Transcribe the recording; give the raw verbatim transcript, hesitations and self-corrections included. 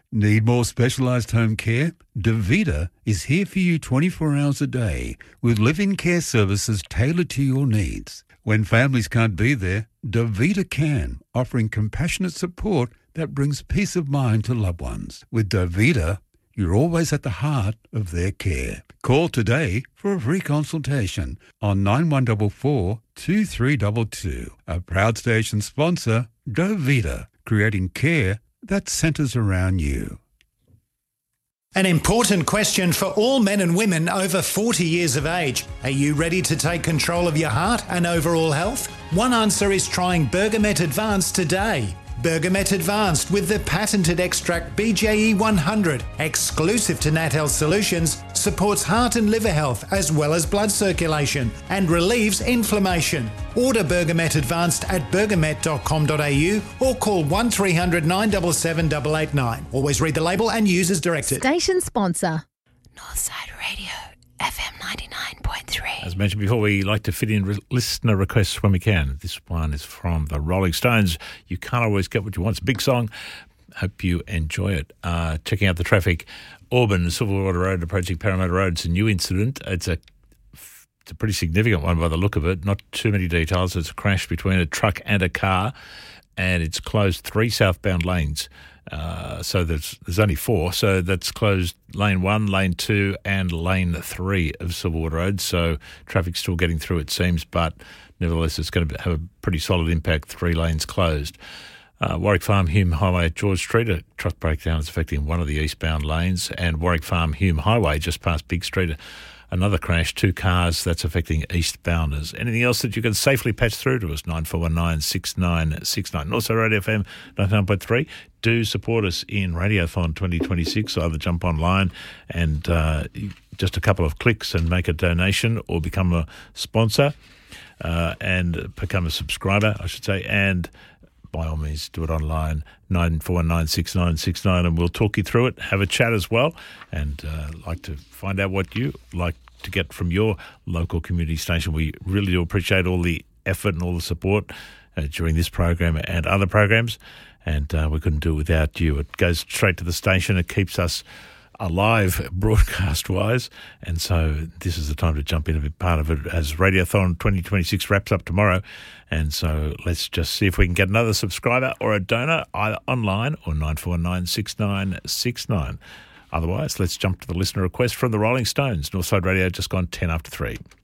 Need more specialised home care? Davita is here for you twenty-four hours a day with live-in care services tailored to your needs. When families can't be there, Davita can, offering compassionate support that brings peace of mind to loved ones. With Davita, you're always at the heart of their care. Call today for a free consultation on nine one four four, two three two two. A proud station sponsor, Davita, creating care that centres around you. An important question for all men and women over forty years of age. Are you ready to take control of your heart and overall health? One answer is trying Bergamet Advanced today. Bergamet Advanced with the patented extract B J E one hundred, exclusive to Nat Health Solutions, supports heart and liver health as well as blood circulation and relieves inflammation. Order Bergamet Advanced at bergamet dot com dot a u or call one three hundred, nine seven seven, eight eight nine. Always read the label and use as directed. Station sponsor, Northside Radio, F M ninety-nine point three. As mentioned before, we like to fit in re- listener requests when we can. This one is from the Rolling Stones. You can't always get what you want. It's a big song. Hope you enjoy it. Uh, checking out the traffic. Auburn, Silverwater Road, approaching Parramatta Road. It's a new incident. It's a it's a pretty significant one by the look of it. Not too many details. It's a crash between a truck and a car, and it's closed three southbound lanes. Uh, so there's there's only four. So that's closed lane one, lane two, and lane three of Silverwater Road. So traffic's still getting through, it seems, but nevertheless, it's going to have a pretty solid impact. Three lanes closed. Uh, Warwick Farm, Hume Highway at George Street, a truck breakdown is affecting one of the eastbound lanes, and Warwick Farm, Hume Highway, just past Big Street, another crash, two cars, that's affecting eastbounders. Anything else that you can safely patch through to us, nine four one nine, six nine six nine. And also Radio F M ninety-nine point three. Do support us in Radiothon twenty twenty-six. Either jump online and uh, just a couple of clicks and make a donation, or become a sponsor uh, and become a subscriber, I should say, and by all means, do it online, nine four one nine, six nine six nine, and we'll talk you through it, have a chat as well, and uh, like to find out what you like to get from your local community station. We really do appreciate all the effort and all the support uh, during this program and other programs, and uh, we couldn't do it without you. It goes straight to the station. It keeps us alive broadcast-wise, and so this is the time to jump in and be part of it as Radiothon twenty twenty-six wraps up tomorrow. And so let's just see if we can get another subscriber or a donor either online or nine four nine, six nine six nine. Otherwise, let's jump to the listener request from the Rolling Stones. Northside Radio just gone ten after three.